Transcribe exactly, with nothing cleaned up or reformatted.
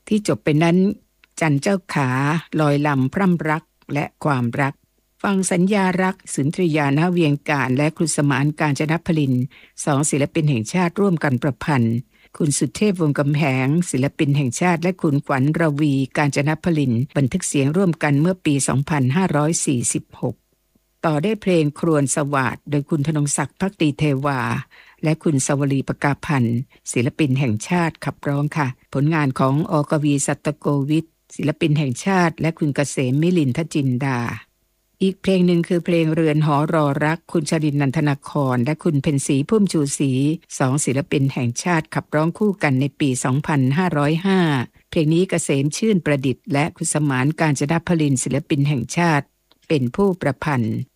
ที่จบไปนั้นจันเจ้าขาลอยลำพร่ำรักและความรักฟังสัญญารักสุนทรียานาเวียงการและคุณสมานกาญจนพลินสองศิลปินแห่งชาติร่วมกันประพันธ์คุณสุเทพวงศ์กำแหงศิลปินแห่งชาติและคุณขวัญระวีกาญจนพลินบันทึกเสียงร่วมกันเมื่อปีสองพันห้าร้อยสี่สิบหกต่อได้เพลงครวญสวาทโดยคุณธนงศักดิ์ภักดีเทวาและคุณสวลีปกาพันธ์ศิลปินแห่งชาติขับร้องค่ะผลงานของอกวีสัตตโกวิทศิลปินแห่งชาติและคุณเกษมมิลินทจินดาอีกเพลงหนึ่งคือเพลงเรือนหอรอรักคุณชรินทร์นันทนาครและคุณเพ็ญศรีพุ่มชูศรีสองศิลปินแห่งชาติขับร้องคู่กันในปีสองพันห้าร้อยห้าเพลงนี้เกษมชื่นประดิษฐ์และคุณสมานกาญจนพลินศิลปินแห่งชาติเป็นผู้ประพันธ์